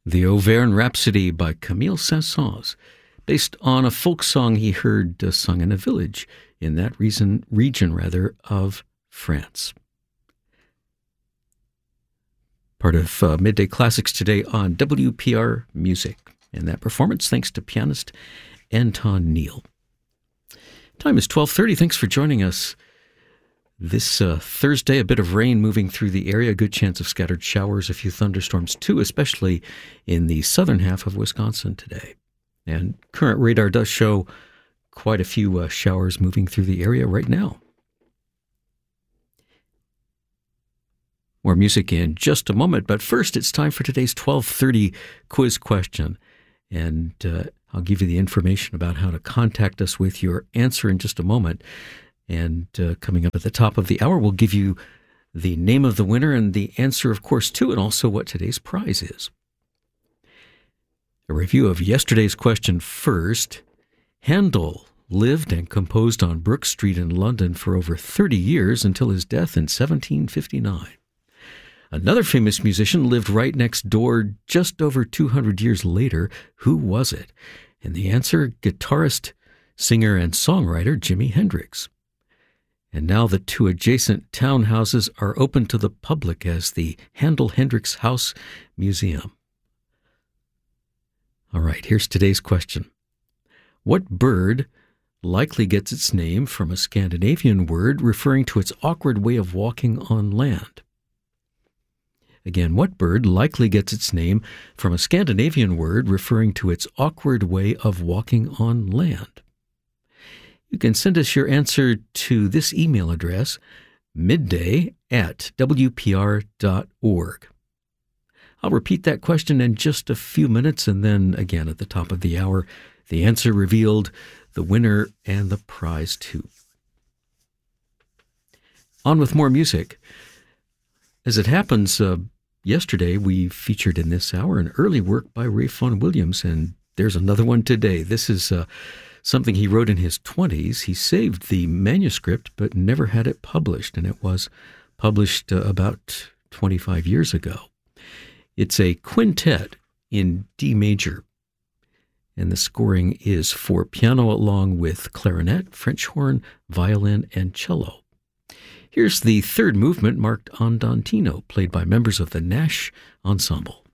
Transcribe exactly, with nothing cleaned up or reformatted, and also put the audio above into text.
The Auvergne Rhapsody by Camille Saint-Saëns, based on a folk song he heard uh, sung in a village in that reason, region rather, of France. Part of uh, Midday Classics today on W P R Music, and that performance thanks to pianist Anton Neal. Time is twelve thirty. Thanks for joining us. This uh, Thursday, a bit of rain moving through the area, a good chance of scattered showers, a few thunderstorms too, especially in the southern half of Wisconsin today. And current radar does show quite a few uh, showers moving through the area right now. More music in just a moment, but first it's time for today's twelve thirty quiz question. And uh, I'll give you the information about how to contact us with your answer in just a moment. And uh, coming up at the top of the hour, we'll give you the name of the winner and the answer, of course, too, and also what today's prize is. A review of yesterday's question first. Handel lived and composed on Brook Street in London for over thirty years until his death in seventeen fifty-nine. Another famous musician lived right next door just over two hundred years later. Who was it? And the answer, guitarist, singer, and songwriter Jimi Hendrix. And now the two adjacent townhouses are open to the public as the Handel-Hendrix House Museum. All right, here's today's question. What bird likely gets its name from a Scandinavian word referring to its awkward way of walking on land? Again, what bird likely gets its name from a Scandinavian word referring to its awkward way of walking on land? You can send us your answer to this email address, midday at w p r dot org. I'll repeat that question in just a few minutes, and then again at the top of the hour, the answer revealed, the winner, and the prize too. On with more music. As it happens, uh, yesterday we featured in this hour an early work by Ray Vaughan Williams, and there's another one today. This is uh, something he wrote in his twenties. He saved the manuscript but never had it published, and it was published uh, about twenty-five years ago. It's a quintet in D major, and the scoring is for piano along with clarinet, French horn, violin, and cello. Here's the third movement marked Andantino, played by members of the Nash Ensemble.